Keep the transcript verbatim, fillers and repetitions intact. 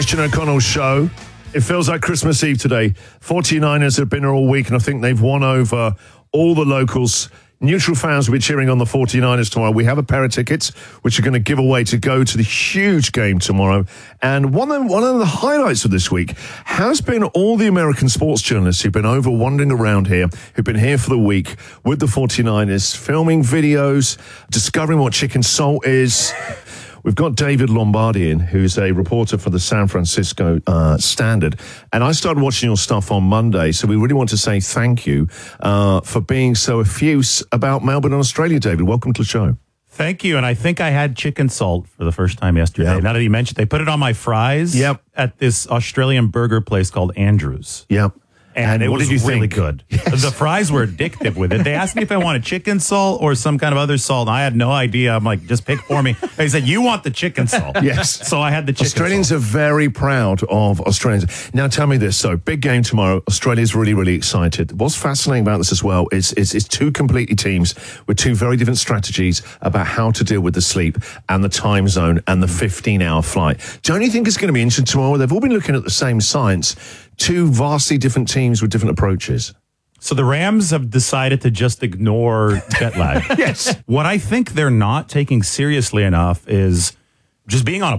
Christian O'Connell Show. It feels like Christmas Eve today. forty-niners have been here all week, and I think they've won over all the locals. Neutral fans will be cheering on the forty-niners tomorrow. We have a pair of tickets, which are going to give away to go to the huge game tomorrow. And one of, one of the highlights of this week has been all the American sports journalists who've been over wandering around here, who've been here for the week with the forty-niners, filming videos, discovering what chicken salt is. We've got David Lombardi in, who's a reporter for the San Francisco uh, Standard. And I started watching your stuff on Monday, so we really want to say thank you uh, for being so effuse about Melbourne and Australia, David. Welcome to the show. Thank you. And I think I had chicken salt for the first time yesterday. Yep. Now that you mentioned, they put it on my fries yep. at this Australian burger place called Andrew's. Yep. And, and it what was did you really think? good. Yes. The fries were addictive with it. They asked me if I wanted chicken salt or some kind of other salt. And I had no idea. I'm like, just pick for me. They said, you want the chicken salt. Yes. So I had the chicken Australians salt. are very proud of Australians. Now, tell me this. So, big game tomorrow. Australia's really, really excited. What's fascinating about this as well is, is, is two completely teams with two very different strategies about how to deal with the sleep and the time zone and the fifteen-hour flight. Don't you think it's going to be interesting tomorrow? They've all been looking at the same science. Two vastly different teams with different approaches. So the Rams have decided to just ignore jet lag. Yes. What I think they're not taking seriously enough is just being on a